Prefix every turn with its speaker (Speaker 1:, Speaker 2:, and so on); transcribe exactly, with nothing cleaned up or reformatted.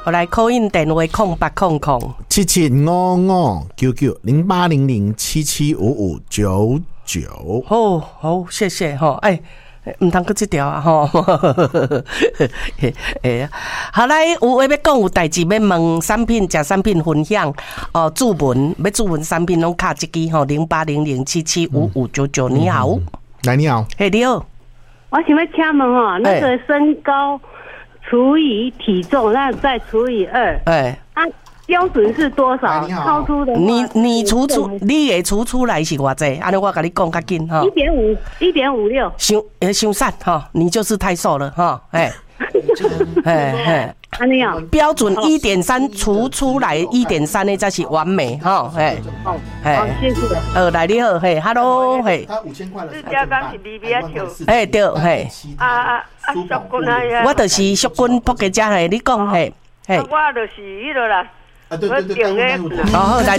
Speaker 1: 我来 call in 电话空八空空
Speaker 2: 七七五五九九零八零零七七五五九九。
Speaker 1: 好好，谢谢哈。哎，唔通搁这条啊吼。哎，好来，有话要讲，有代志要问，产品食产品分享哦，注文要注文产品拢卡一支吼，零八零零七七五五九九。你好，嗯、
Speaker 2: 来你好，
Speaker 1: 嘿你好，
Speaker 3: 我想要请问哦，那个身高除以体重，那再除以二，哎，啊，标准是多少？超出的
Speaker 1: 你你除出你的除出来是偌济？安尼我跟你讲较紧哈。
Speaker 3: 一点五，一点五六。
Speaker 1: 伤呃伤瘦哈，你就是太瘦了哈，哎，哎哎。
Speaker 3: 安尼啊，
Speaker 1: 标准一点三除出来一点三的才是完美哈，哎，
Speaker 3: 好，好，谢谢。
Speaker 1: 呃，来你好，嘿 ，Hello， 嘿，
Speaker 4: 他五千块了，是加刚是 B B 啊跳，
Speaker 1: 哎对，嘿，
Speaker 3: 啊啊啊，淑君啊，
Speaker 1: 我就是淑君仆家家嘿，你讲嘿，嘿，
Speaker 3: 我就是迄个啦，
Speaker 4: 啊对对对，
Speaker 1: 哦好来。